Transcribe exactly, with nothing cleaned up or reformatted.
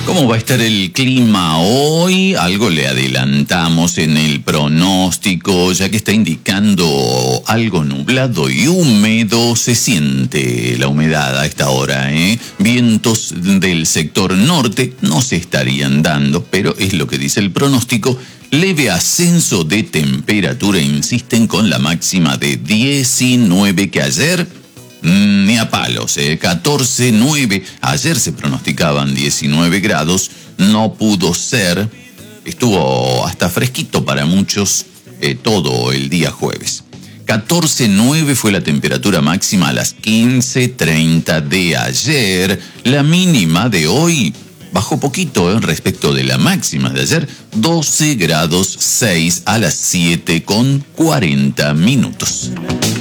¿Cómo va a estar el clima hoy? Algo le adelantamos en el pronóstico, ya que está indicando algo nublado y húmedo. Se siente la humedad a esta hora, ¿eh? Vientos del sector norte no se estarían dando, pero es lo que dice el pronóstico. Leve ascenso de temperatura, insisten con la máxima de diecinueve que ayer... Mm, ni a palos, eh. catorce nueve. Ayer se pronosticaban diecinueve grados, no pudo ser. Estuvo hasta fresquito para muchos eh, todo el día jueves. catorce nueve fue la temperatura máxima a las quince treinta de ayer. La mínima de hoy bajó poquito eh, respecto de la máxima de ayer. doce grados seis a las siete con cuarenta minutos.